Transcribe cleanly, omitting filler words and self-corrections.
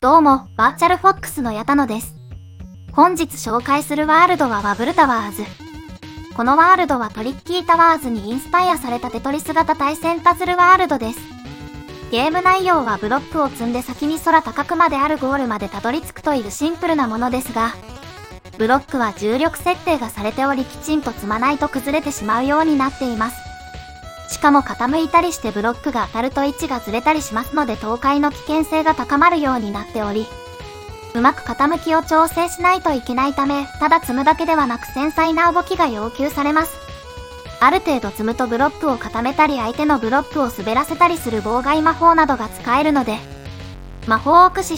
どうも、バーチャルフォックスの矢田野です。本日紹介するワールドはバブルタワーズ。このワールドはトリッキータワーズにインスパイアされたテトリス型対戦パズルワールドです。ゲーム内容はブロックを積んで先に空高くまであるゴールまでたどり着くというシンプルなものですが、ブロックは重力設定がされておりきちんと積まないと崩れてしまうようになっています。しかも傾いたりしてブロックが当たると位置がずれたりしますので倒壊の危険性が高まるようになっており、うまく傾きを調整しないといけないため、ただ積むだけではなく繊細な動きが要求されます。ある程度積むとブロックを固めたり相手のブロックを滑らせたりする妨害魔法などが使えるので、魔法を駆使